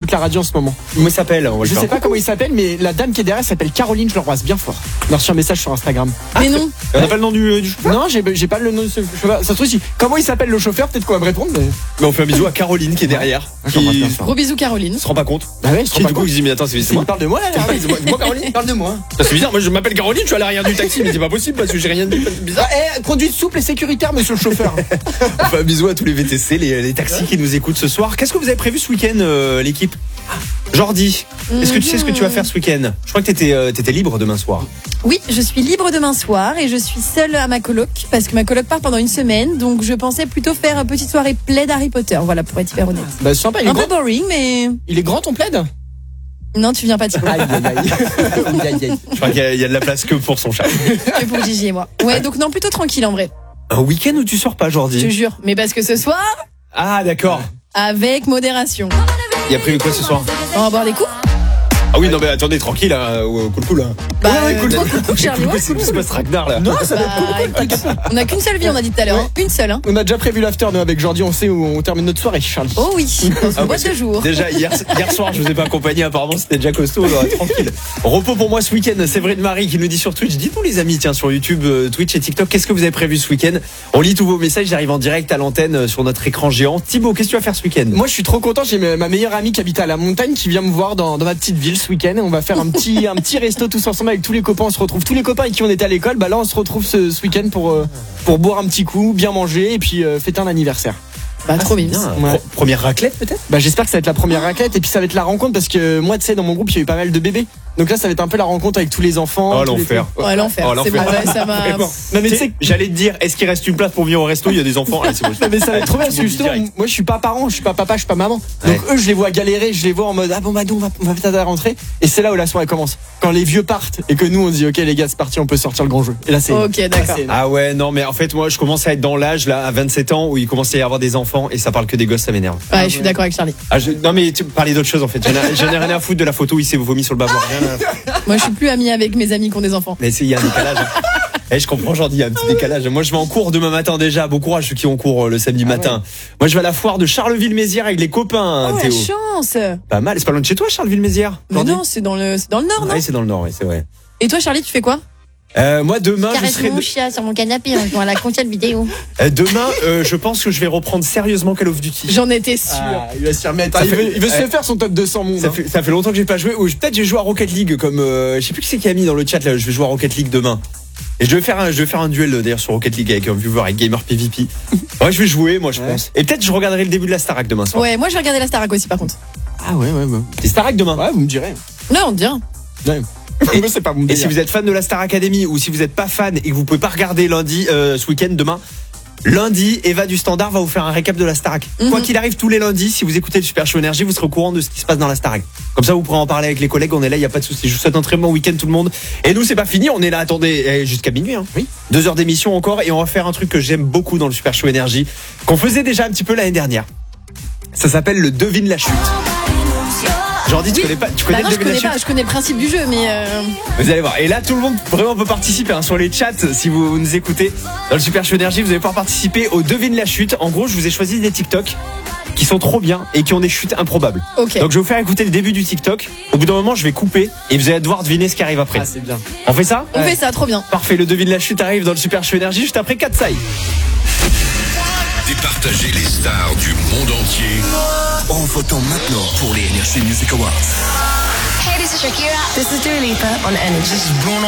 la radio en ce moment. Comment il s'appelle? Je sais pas comment il s'appelle, mais la dame qui est derrière s'appelle Caroline, je l'embrasse bien fort. On a reçu un message sur Instagram. Mais non. On n'a pas le nom du chauffeur? Non, j'ai pas le nom de ce chauffeur. Ça se trouve, si. Comment il s'appelle le chauffeur? Peut-être qu'on va me répondre. Mais on fait un bisou à Caroline qui est derrière. Qui Gros bisous Caroline. se rend pas compte. Bah ouais, Se rend pas compte, il se dit mais attends, c'est il moi. parle de moi là. Moi Caroline, parle de moi. C'est bizarre, moi je m'appelle Caroline, je suis à l'arrière du taxi, mais c'est pas possible parce que j'ai rien dit. C'est bizarre. Conduite souple et sécuritaire, monsieur le chauffeur. On fait un bisou à tous les VTC, les taxis qui nous écoutent ce soir. Qu'est-ce que vous avez prévu ce week-end, l'équipe? Jordi, est-ce que tu sais ce que tu vas faire ce week-end? Je crois que t'étais libre demain soir. Oui, je suis libre demain soir et je suis seule à ma coloc parce que ma coloc part pendant une semaine. Donc je pensais plutôt faire une petite soirée plaid Harry Potter. Voilà, pour être hyper honnête. Bah sympa, il est Un peu grand. boring, mais Il est grand ton plaid? non, tu viens pas, Thibaut. Aïe aïe aïe. Aïe, aïe. Je crois qu'il y a de la place que pour son chat. Que pour Gigi et moi. Ouais, donc non, plutôt tranquille en vrai. Un week-end où tu sors pas, Je te Jordi? jure. Mais parce que ce soir, Ah d'accord. avec modération. Il y a prévu quoi ce soir? On va boire des coups. Ah oui, non mais attendez, tranquille, hein, cool hein. Bah, cool, cool, Charlie. Ouais, cool. C'est pas ce Ragnar là. Non, ça va Bah, écoute, on a qu'une seule vie, on a dit tout à l'heure. Hein. Une seule, hein. On a déjà prévu l'after, nous, avec Jordi, on sait où on termine notre soirée, Charlie. Oh oui, dans une boîte de jour. Déjà hier soir je vous ai pas accompagné, apparemment c'était déjà costaud, tranquille. Repos pour moi ce week-end, Séverine Marie qui nous dit sur Twitch. Dites-nous les amis, tiens, sur YouTube, Twitch et TikTok, qu'est-ce que vous avez prévu ce week-end? On lit tous vos messages, j'arrive en direct à l'antenne sur notre écran géant. Thibaut, qu'est-ce que tu vas faire ce week-end? Moi, je suis trop content. J'ai ma meilleure amie qui habite à la montagne qui vient me voir dans ma petite ville ce week-end. On va faire un petit resto tous ensemble avec tous les copains. On se retrouve tous les copains avec qui on était à l'école. Bah là, on se retrouve ce week-end pour boire un petit coup, bien manger et puis fêter un anniversaire. Bah, trop bien. Ouais. Première raclette peut-être? Bah j'espère que ça va être la première raclette et puis ça va être la rencontre parce que moi, tu sais, dans mon groupe, il y a eu pas mal de bébés. Donc là, ça va être un peu la rencontre avec tous les enfants. Oh tous les l'enfer. trucs. Ouais, l'enfer. Oh, C'est bon, l'enfer. ouais, ça m'a. Vraiment. Non mais tu sais, j'allais te dire, est-ce qu'il reste une place pour venir au resto? Il y a des enfants. Allez, c'est bon. Non, mais ça va être trop bien parce que Tout le monde justement, direct. moi je suis pas parent, je suis pas papa, je suis pas maman. Donc eux, je les vois galérer, je les vois en mode ah bon bah nous on va peut-être rentrer. Et c'est là où la soirée commence. Quand les vieux partent et que nous on dit ok les gars c'est parti, on peut sortir le grand jeu. Et là c'est. Ok, d'accord. Ah ouais, non mais en fait moi je commence à être dans l'âge là à 27 ans où il commence à y avoir des enfants et ça parle que des gosses, ça m'énerve. Ouais, je suis d'accord avec Charlie. Non mais tu parlais d'autre chose en fait. J'en ai rien à foutre de la photo où il s'est vomi sur le bavard. Rien à foutre. Moi, je suis plus amie avec mes amis qui ont des enfants. Mais il y a un décalage. Je comprends Jordi, il y a un petit décalage. Moi je vais en cours demain matin déjà. Bon courage ceux qui ont cours le samedi matin. Moi je vais à la foire de Charleville-Mézières avec les copains. Oh, la Théo. chance. Pas mal. C'est pas loin de chez toi Charleville-Mézières? Mais non, c'est dans le nord, non? Ouais, c'est dans le nord, ouais, c'est vrai. Et toi, Charlie, tu fais quoi? Moi demain je Caresse serai mon chien sur mon canapé en jouant à la console vidéo. demain je pense que je vais reprendre sérieusement Call of Duty. J'en étais sûre. Ah, il va se remettre. Ça Il fait- veut se faire son top 200 monde. Ça fait longtemps que j'ai pas joué. Ou peut-être j'ai joué à Rocket League comme je sais plus qui c'est qui a mis dans le chat là. Je vais jouer à Rocket League demain. Et je vais faire un duel d'ailleurs sur Rocket League avec un viewer avec Gamer PvP. Ouais, je vais jouer moi je pense. Et peut-être je regarderai le début de la Starac demain soir. Ouais, moi, je vais regarder la Starac aussi, par contre. Ah ouais. C'est Starac demain. Ouais, vous me direz. Non, on te dira. Ouais. Moi c'est pas mon Et délire. si vous êtes fan de la Star Academy ou si vous n'êtes pas fan et que vous pouvez pas regarder lundi ce week-end demain. Lundi, Eva du Standard va vous faire un récap de la Starac. Quoi qu'il arrive tous les lundis, si vous écoutez le Super Show Énergie, vous serez au courant de ce qui se passe dans la Starac. Comme ça, vous pourrez en parler avec les collègues. On est là, il y a pas de souci. Je vous souhaite un très bon week-end tout le monde. Et nous, c'est pas fini. On est là, attendez, jusqu'à minuit. Hein. Oui. 2 heures d'émission encore et on va faire un truc que j'aime beaucoup dans le Super Show Énergie, qu'on faisait déjà un petit peu l'année dernière. Ça s'appelle le devine la chute. Jordi, tu connais pas, tu connais Bah non, le je devine la connais chute? pas. Je connais le principe du jeu, mais. Vous allez voir. Et là, tout le monde vraiment peut participer sur les chats. Si vous nous écoutez dans le Super Show Énergie, vous allez pouvoir participer au devine la chute. En gros, je vous ai choisi des TikTok qui sont trop bien et qui ont des chutes improbables. Ok. Donc, je vais vous faire écouter le début du TikTok. Au bout d'un moment, je vais couper et vous allez devoir deviner ce qui arrive après. Ah c'est bien. On fait ça? On fait ça, trop bien. Parfait. Le devine la chute arrive dans le Super Show Énergie juste après Katsai. Départager les stars du monde entier en votant maintenant pour les Energy Music Awards. Hey, this is Shakira. This is Dua Lipa on Energy. This is Bruno